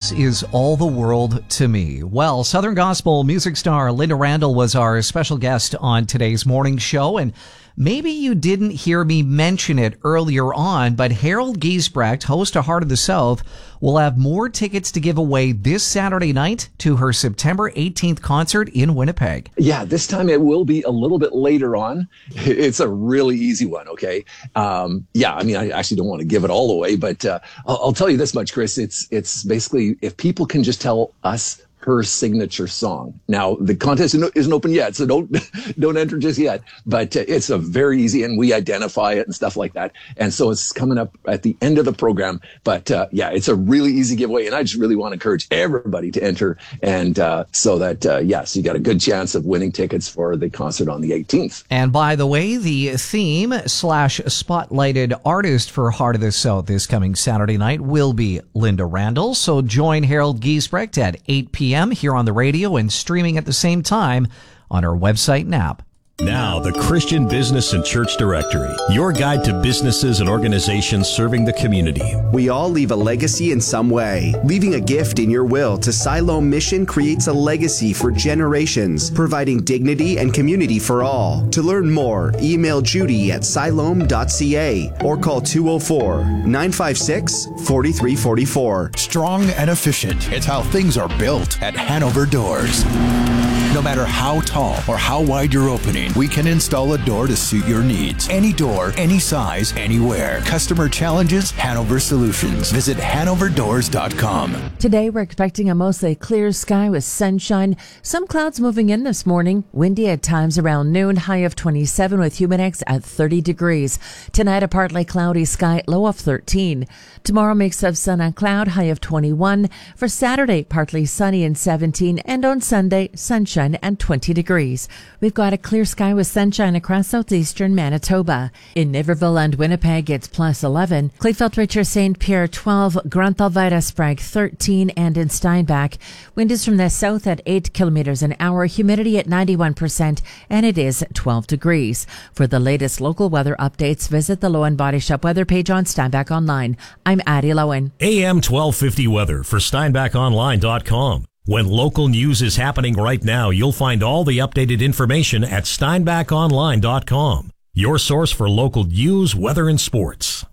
Jesus is all the world to me. Well, Southern Gospel music star Linda Randall was our special guest on today's morning show, and maybe you didn't hear me mention it earlier on, but Harold Giesbrecht, host of Heart of the South, will have more tickets to give away this Saturday night to her September 18th concert in Winnipeg. Yeah, this time it will be a little bit later on. It's a really easy one, okay? I actually don't want to give it all away, but I'll tell you this much, Chris. It's basically, if people can just tell us her signature song. Now, the contest isn't open yet, so don't enter just yet. But it's a very easy, and we identify it and stuff like that. And so it's coming up at the end of the program. But it's a really easy giveaway, and I just really want to encourage everybody to enter, and so you got a good chance of winning tickets for the concert on the 18th. And by the way, the theme / spotlighted artist for Heart of the South this coming Saturday night will be Linda Randall. So join Harold Giesbrecht at 8 p.m. here on the radio and streaming at the same time on our website and app. Now, the Christian Business and Church Directory, your guide to businesses and organizations serving the community. We all leave a legacy in some way. Leaving a gift in your will to Siloam Mission creates a legacy for generations, providing dignity and community for all. To learn more, email Judy at siloam.ca or call 204-956-4344. Strong and efficient. It's how things are built at Hanover Doors. No matter how tall or how wide your opening, we can install a door to suit your needs. Any door, any size, anywhere. Customer challenges, Hanover Solutions. Visit hanoverdoors.com. Today, we're expecting a mostly clear sky with sunshine. Some clouds moving in this morning. Windy at times around noon. High of 27 with Humidex at 30 degrees. Tonight, a partly cloudy sky, low of 13. Tomorrow, mix of sun and cloud, high of 21. For Saturday, partly sunny and 17. And on Sunday, sunshine and 20 degrees. We've got a clear sky with sunshine across southeastern Manitoba. In Niverville and Winnipeg, it's plus 11. Kleefeld, Richard, St. Pierre, 12. Grunthal, Sprague, 13. And in Steinbach, wind is from the south at 8 kilometers an hour, humidity at 91%, and it is 12 degrees. For the latest local weather updates, visit the Lowen Body Shop weather page on Steinbach Online. I'm Addie Lowen. AM 1250 weather for SteinbachOnline.com. When local news is happening right now, you'll find all the updated information at SteinbachOnline.com. Your source for local news, weather, and sports.